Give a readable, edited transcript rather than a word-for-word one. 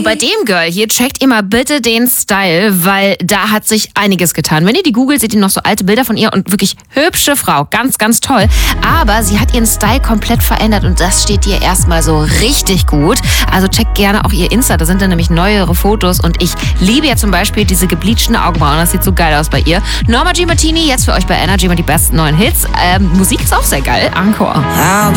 bei dem Girl hier checkt ihr mal bitte den Style, weil da hat sich einiges getan. Wenn ihr die googelt, seht ihr noch so alte Bilder von ihr und wirklich hübsche Frau. Ganz, ganz toll. Aber sie hat ihren Style komplett verändert und das steht ihr erstmal so richtig gut. Also checkt gerne auch ihr Insta, da sind dann nämlich neuere Fotos und ich liebe ja zum Beispiel diese gebleachten Augenbrauen. Das sieht so geil aus bei ihr. Norma G. Martini, jetzt für euch bei Energy mit die besten neuen Hits. Musik ist auch sehr geil. Encore.